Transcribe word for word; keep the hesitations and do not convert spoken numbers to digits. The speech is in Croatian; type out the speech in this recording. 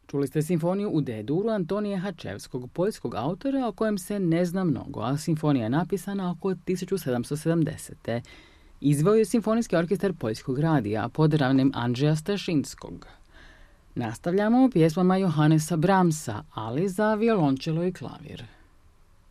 Čuli ste simfoniju u D-duru Antonija Hačevskog, poljskog autora o kojem se ne zna mnogo, a simfonija je napisana oko tisuću sedamsto sedamdesete. Izveo je simfonijski orkestar Poljskog radija pod ravnem Andrzeja Stašinskog. Nastavljamo pjesmama Johannesa Brahmsa, ali za violončelo i klavir.